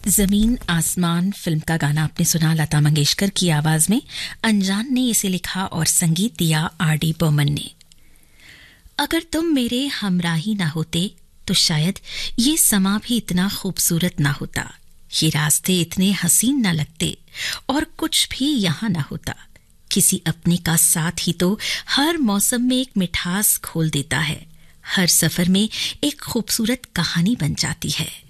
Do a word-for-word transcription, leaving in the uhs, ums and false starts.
जमीन आसमान फिल्म का गाना आपने सुना लता मंगेशकर की आवाज में। अनजान ने इसे लिखा और संगीत दिया आर डी बर्मन ने। अगर तुम मेरे हमराही ना होते तो शायद ये समा भी इतना खूबसूरत ना होता, ये रास्ते इतने हसीन ना लगते और कुछ भी यहाँ ना होता। किसी अपने का साथ ही तो हर मौसम में एक मिठास खोल देता है, हर सफर में एक खूबसूरत कहानी बन जाती है।